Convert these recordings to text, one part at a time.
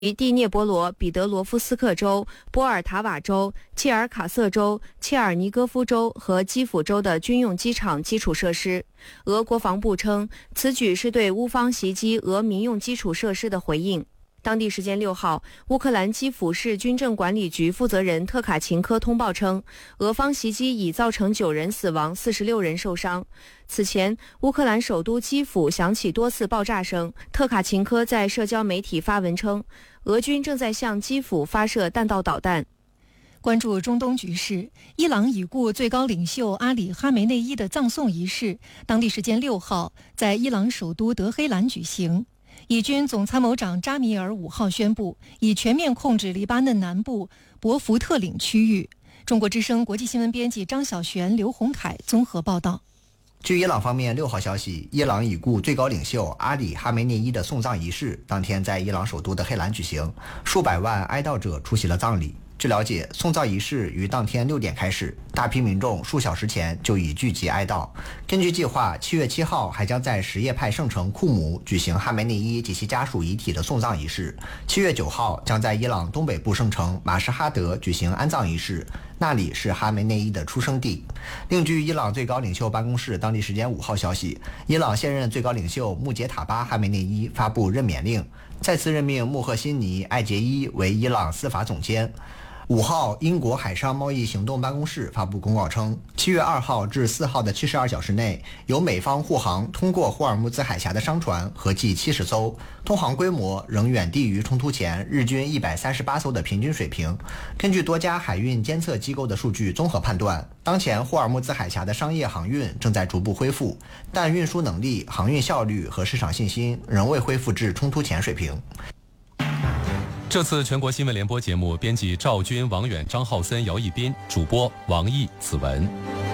蒂涅博罗、彼得罗夫斯克州、波尔塔瓦州、切尔卡瑟州、切尔尼戈夫州和基辅州的军用机场基础设施。俄国防部称，此举是对乌方袭击俄民用基础设施的回应。当地时间6号，乌克兰基辅市军政管理局负责人特卡琴科通报称，俄方袭击已造成9人死亡，46人受伤。此前，乌克兰首都基辅响起多次爆炸声。特卡琴科在社交媒体发文称，俄军正在向基辅发射弹道导弹。 关注中东局势，伊朗已故最高领袖阿里·哈梅内伊的葬送仪式，当地时间6号在伊朗首都德黑兰举行。以军总参谋长扎米尔5号宣布，已全面控制黎巴嫩南部博福特岭区域。中国之声国际新闻编辑张晓璇、刘洪凯综合报道。 据伊朗方面6号消息，伊朗已故最高领袖阿里·哈梅内伊的送葬仪式当天在伊朗首都的黑兰举行，数百万哀悼者出席了葬礼。据了解，送葬仪式于当天6点开始，大批民众数小时前就已聚集哀悼。根据计划，7月7号还将在什叶派圣城库姆举行哈梅内伊及其家属遗体的送葬仪式。7月9号将在伊朗东北部圣城马什哈德举行安葬仪式，那里是哈梅内伊的出生地。另据伊朗最高领袖办公室当地时间5号消息，伊朗现任最高领袖穆杰塔巴·哈梅内伊发布任免令，再次任命穆赫辛尼·艾杰伊为伊朗司法总监。5号，英国海上贸易行动办公室发布公告称，7月2号至4号的72小时内，由美方护航通过霍尔木兹海峡的商船合计70艘，通航规模仍远低于冲突前日均138艘的平均水平。根据多家海运监测机构的数据综合判断，当前霍尔木兹海峡的商业航运正在逐步恢复，但运输能力、航运效率和市场信心仍未恢复至冲突前水平。 这次全国新闻联播节目，编辑赵军、王远、张浩森、姚一斌，主播王毅、子文。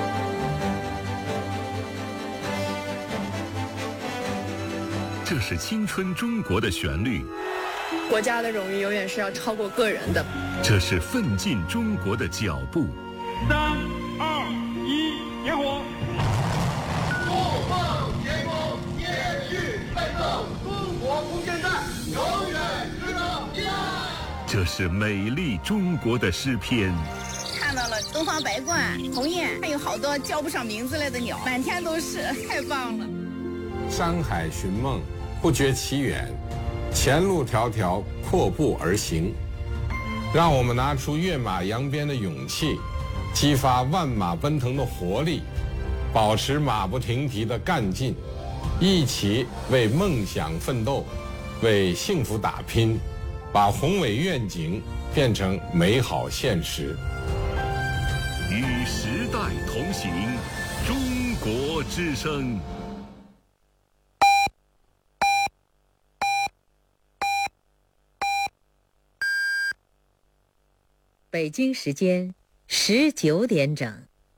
这是青春中国的旋律， 国家的荣誉永远是要超过个人的。 这是奋进中国的脚步。 3、2、1，点火！ 不放前锋，延续奋斗，中国无限战，永远值得依赖。 这是美丽中国的诗篇。 看到了东方白鹳、鸿雁，还有好多叫不上名字来的鸟，满天都是，太棒了。 山海寻梦，不觉其远，前路迢迢，阔步而行。让我们拿出跃马扬鞭的勇气，激发万马奔腾的活力，保持马不停蹄的干劲，一起为梦想奋斗，为幸福打拼，把宏伟愿景变成美好现实。 与时代同行，中国之声。 北京时间19点整。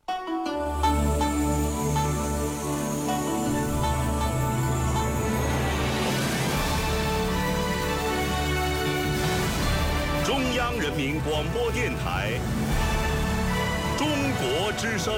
中央人民广播电台，中国之声。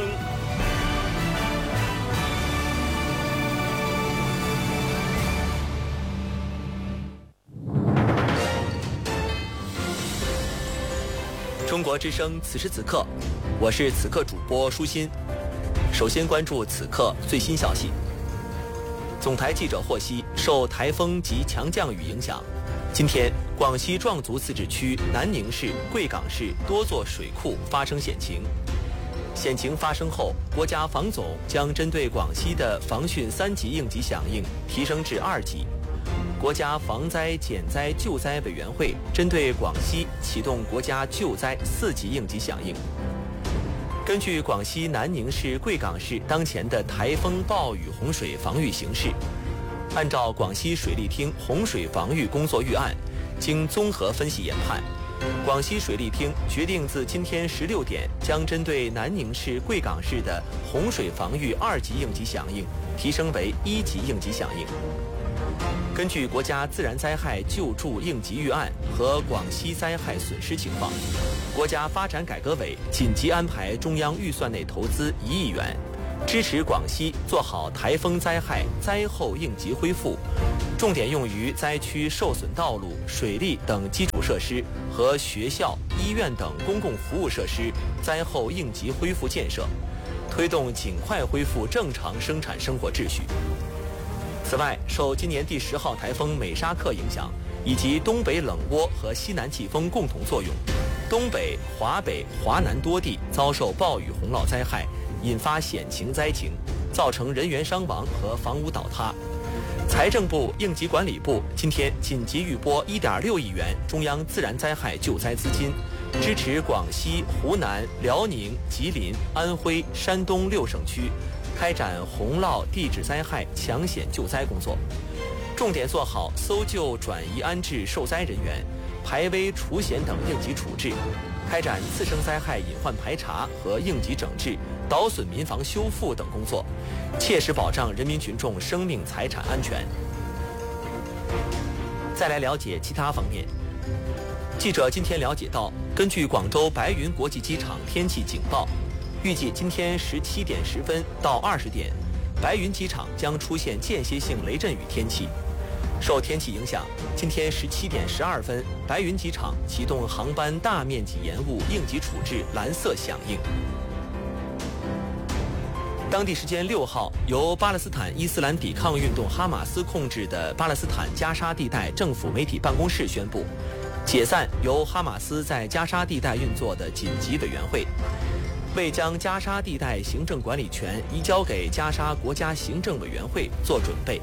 中国之声，此时此刻，我是此刻主播舒心。首先关注此刻最新消息。总台记者获悉，受台风及强降雨影响，今天广西壮族自治区南宁市、贵港市多座水库发生险情。险情发生后，国家防总将针对广西的防汛3级应急响应提升至2级。国家防灾减灾救灾委员会针对广西启动国家救灾4级应急响应。根据广西南宁市、贵港市当前的台风、暴雨、洪水防御形势，按照广西水利厅洪水防御工作预案，经综合分析研判，广西水利厅决定自今天16点将针对南宁市、贵港市的洪水防御2级应急响应提升为1级应急响应。根据国家自然灾害救助应急预案和广西灾害损失情况，国家发展改革委紧急安排中央预算内投资1亿元， 支持广西做好台风灾害灾后应急恢复，重点用于灾区受损道路、水利等基础设施和学校、医院等公共服务设施灾后应急恢复建设，推动尽快恢复正常生产生活秩序。此外，受今年第10号台风美沙克影响，以及东北冷涡和西南季风共同作用，东北、华北、华南多地遭受暴雨洪涝灾害，引发险情灾情，造成人员伤亡和房屋倒塌。财政部、应急管理部今天紧急预拨1.6亿元中央自然灾害救灾资金，支持广西、湖南、辽宁、吉林、安徽、山东6省区开展洪涝地质灾害抢险救灾工作，重点做好搜救、转移安置受灾人员、排危除险等应急处置，开展次生灾害隐患排查和应急整治、倒损民房修复等工作，切实保障人民群众生命财产安全。再来了解其他方面。记者今天了解到，根据广州白云国际机场天气警报，预计今天17点10分到20点，白云机场将出现间歇性雷阵雨天气。受天气影响，今天17点12分，白云机场启动航班大面积延误应急处置蓝色响应。当地时间6号，由巴勒斯坦伊斯兰抵抗运动哈马斯控制的巴勒斯坦加沙地带政府媒体办公室宣布，解散由哈马斯在加沙地带运作的紧急委员会，为将加沙地带行政管理权移交给加沙国家行政委员会做准备。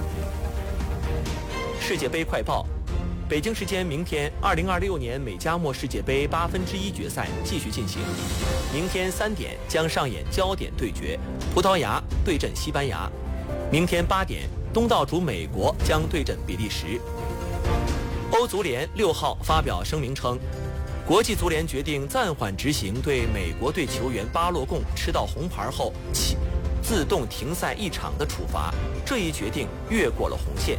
世界杯快报：北京时间明天，2026年美加墨世界杯1/8决赛继续进行。明天3点将上演焦点对决，葡萄牙对阵西班牙。明天8点，东道主美国将对阵比利时。欧足联6号发表声明称，国际足联决定暂缓执行对美国队球员巴洛贡吃到红牌后自动停赛1场的处罚，这一决定越过了红线。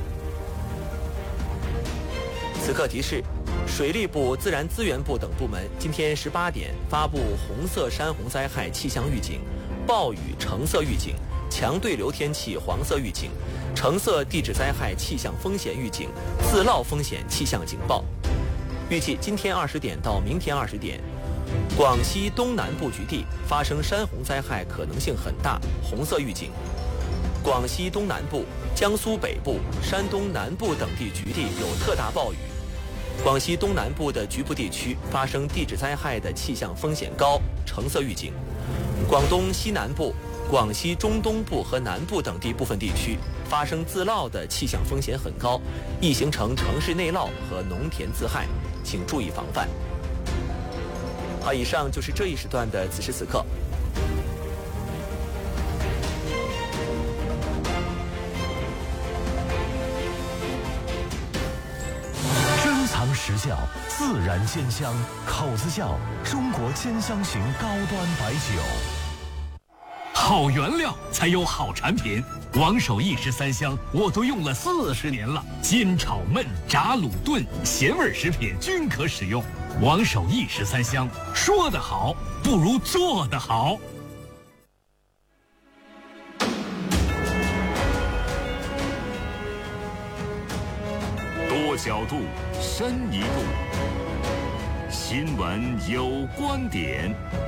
此刻提示，水利部、自然资源部等部门今天18点发布红色山洪灾害气象预警、暴雨橙色预警、强对流天气黄色预警、橙色地质灾害气象风险预警、自涝风险气象警报。预计今天20点到明天20点，广西东南部局地发生山洪灾害可能性很大，红色预警。广西东南部、江苏北部、山东南部等地局地有特大暴雨。广西东南部的局部地区发生地质灾害的气象风险高，橙色预警。广东西南部、广西中东部和南部等地部分地区发生自涝的气象风险很高，易形成城市内涝和农田自害，请注意防范。好，以上就是这一时段的此时此刻。 时效，自然鲜香，口子窖中国鲜香型高端白酒。 好原料才有好产品，王守义13香我都用了40年了，煎炒焖炸卤炖咸味食品均可使用。王守义13香，说得好不如做得好。 多角度，深一步。新闻有观点。